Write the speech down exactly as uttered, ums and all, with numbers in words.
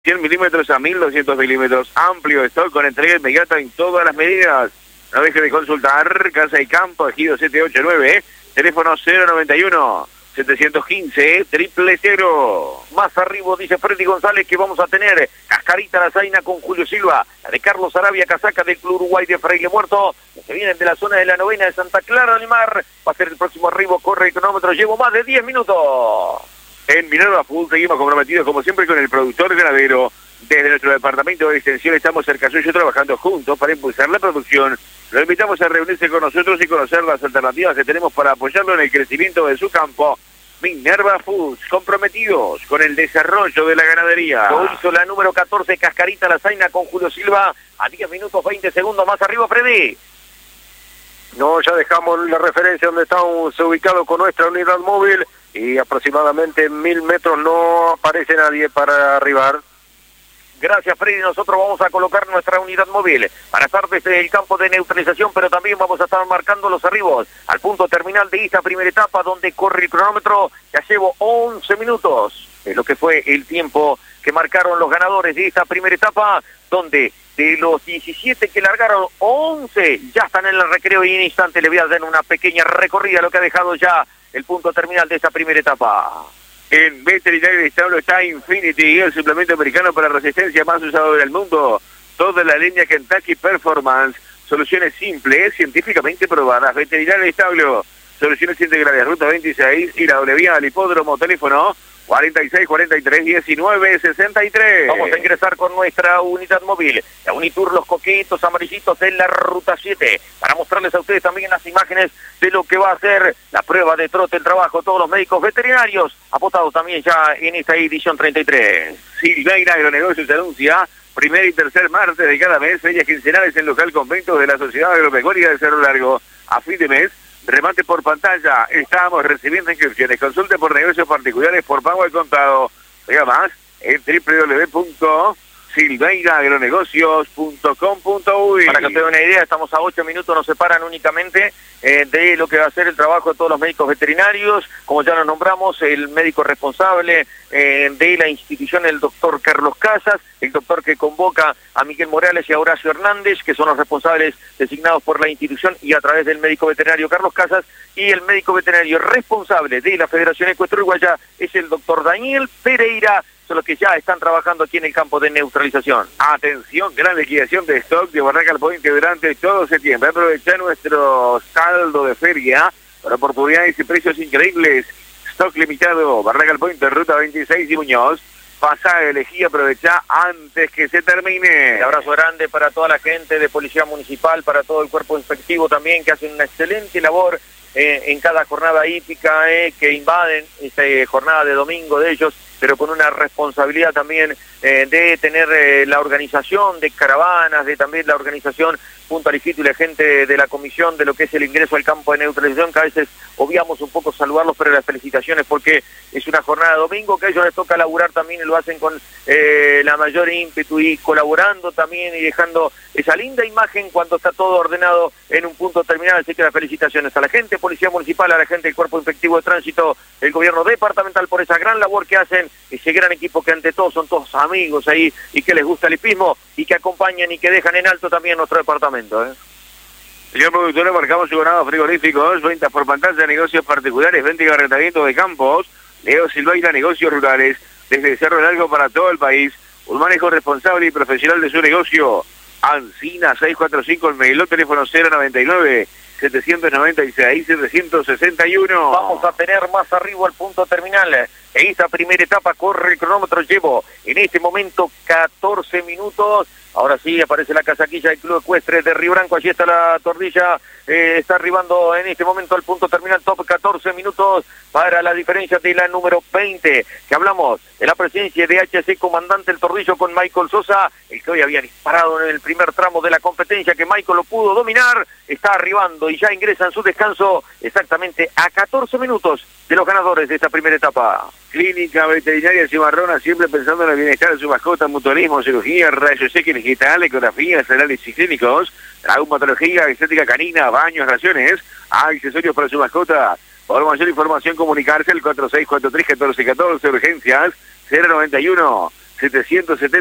cien milímetros a mil doscientos milímetros, amplio stock con entrega inmediata en todas las medidas. No deje de consultar Casa y Campo, Ejido setecientos ochenta y nueve, teléfono cero noventa y uno, setecientos quince, triple cero. Más arriba dice Freddy González que vamos a tener Cascarita la Zaina con Julio Silva, la de Carlos Arabia, casaca del Club Uruguay de Fraile Muerto, que se vienen de la zona de la novena de Santa Clara del Mar. Va a ser el próximo arribo, corre el cronómetro, llevo más de diez minutos. En Minerva Food seguimos comprometidos como siempre con el productor ganadero. Desde nuestro departamento de extensión estamos cerca suyo trabajando juntos para impulsar la producción. Lo invitamos a reunirse con nosotros y conocer las alternativas que tenemos para apoyarlo en el crecimiento de su campo. Minerva Foods, comprometidos con el desarrollo de la ganadería. Lo hizo la número catorce, Cascarita la Zaina con Julio Silva, a diez minutos veinte segundos más arriba, Freddy. No, ya dejamos la referencia donde estamos ubicados con nuestra unidad móvil y aproximadamente en mil metros no aparece nadie para arribar. Gracias, Freddy. Nosotros vamos a colocar nuestra unidad móvil para estar desde el campo de neutralización, pero también vamos a estar marcando los arribos al punto terminal de esta primera etapa, donde corre el cronómetro. Ya llevo once minutos. Es lo que fue el tiempo que marcaron los ganadores de esta primera etapa, donde de los diecisiete que largaron, once ya están en el recreo y en instante le voy a dar una pequeña recorrida, lo que ha dejado ya el punto terminal de esta primera etapa. En Veterinario del Establo está Infinity, el suplemento americano para resistencia más usado del mundo. Toda la línea Kentucky Performance, soluciones simples, científicamente probadas. Veterinario del Establo, soluciones integrales, ruta veintiséis y la doble vía al hipódromo, teléfono cuarenta y seis, cuarenta y tres, diecinueve, sesenta y tres. Vamos a ingresar con nuestra unidad móvil, la Unitur Los Coquitos Amarillitos de la ruta siete, para mostrarles a ustedes también las imágenes de lo que va a ser la prueba de trote, el trabajo, todos los médicos veterinarios, apostados también ya en esta edición treinta y tres. Silveira Agronegocios anuncia primer y tercer martes de cada mes, ferias quincenales en local conventos de la Sociedad Agropecuaria de Cerro Largo. A fin de mes, remate por pantalla, estamos recibiendo inscripciones. Consulte por negocios particulares por pago al contado. Vea más en doble u doble u doble u punto silveira agronegocios punto com punto uy. Para que te dé una idea, estamos a ocho minutos, nos separan únicamente eh, de lo que va a ser el trabajo de todos los médicos veterinarios. Como ya lo nombramos, el médico responsable eh, de la institución, el doctor Carlos Casas, el doctor que convoca a Miguel Morales y a Horacio Hernández, que son los responsables designados por la institución y a través del médico veterinario Carlos Casas, y el médico veterinario responsable de la Federación Ecuestre Uruguaya es el doctor Daniel Pereira, son los que ya están trabajando aquí en el campo de neutralización. Atención, gran liquidación de stock de Barraca al Point durante todo septiembre. Aprovecha nuestro saldo de feria para oportunidades y precios increíbles. Stock limitado, Barraca al Point de ruta veintiséis y Muñoz. Pasá, elegí, aprovecha antes que se termine. Un abrazo grande para toda la gente de Policía Municipal, para todo el cuerpo inspectivo también, que hacen una excelente labor eh, en cada jornada hípica, eh, que invaden esta eh, jornada de domingo de ellos, pero con una responsabilidad también eh, de tener eh, la organización de caravanas, de también la organización junto al IFITU y la gente de la comisión de lo que es el ingreso al campo de neutralización, que a veces obviamos un poco saludarlos, pero las felicitaciones porque es una jornada de domingo que a ellos les toca laburar también y lo hacen con eh, la mayor ímpetu y colaborando también y dejando esa linda imagen cuando está todo ordenado en un punto terminal. Así que las felicitaciones a la gente, Policía Municipal, a la gente del Cuerpo Inspectivo de Tránsito, el Gobierno Departamental por esa gran labor que hacen, ese gran equipo que ante todo son todos amigos ahí y que les gusta el hipismo y que acompañan y que dejan en alto también nuestro departamento. ¿eh? Señor productor, marcamos su ganado frigoríficos, ventas por pantalla, negocios particulares, venta y arrendamiento de campos. Leo Silveira, negocios rurales, desde Cerro Largo para todo el país. Un manejo responsable y profesional de su negocio. Ancina seiscientos cuarenta y cinco, el mail, teléfono cero noventa y nueve, setecientos noventa y seis, setecientos sesenta y uno. Vamos a tener más arriba el punto terminal. En esta primera etapa corre el cronómetro, llevo en este momento catorce minutos. Ahora sí aparece la casaquilla del Club Ecuestre de Río Branco, allí está la Tordilla, eh, está arribando en este momento al punto terminal, top catorce minutos para la diferencia de la número veinte, que hablamos de la presencia de H C Comandante el Tordillo con Michael Sosa, el que hoy había disparado en el primer tramo de la competencia, que Michael lo pudo dominar, está arribando y ya ingresa en su descanso exactamente a catorce minutos de los ganadores de esta primera etapa. Clínica Veterinaria Cimarrona, siempre pensando en el bienestar de su mascota, mutualismo, cirugía, rayos X digital, ecografías, análisis clínicos, traumatología, estética canina, baños, raciones, accesorios para su mascota. Por mayor información comunicarse al cuatro seis cuatro tres, uno cuatro uno cuatro, urgencias cero noventa y uno, setecientos setenta